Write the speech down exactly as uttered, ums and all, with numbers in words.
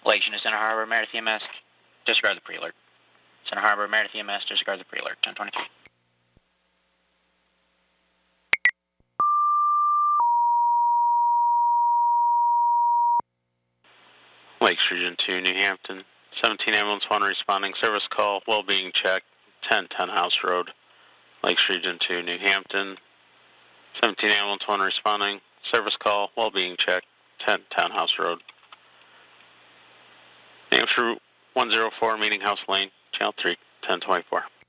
Lake Center Harbor, Meredith E M S, disregard the pre-alert. Center Harbor, Meredith E M S, disregard the pre-alert, ten twenty-three. Lakes Region two, New Hampton, seventeen Ambulance one responding, service call, well-being check, ten ten House Road. Lakes Region two, New Hampton, seventeen Ambulance one responding, service call, well-being check, ten ten House Road. New Hampshire one oh four, Meeting House Lane, Channel three, ten twenty-four.